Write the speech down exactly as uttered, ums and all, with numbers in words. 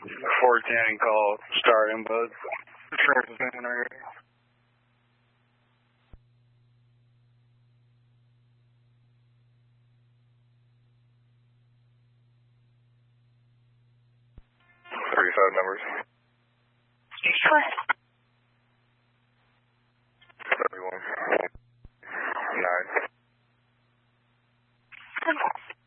four ten call starting, but the sheriff is in already. thirty-five numbers. Go ahead.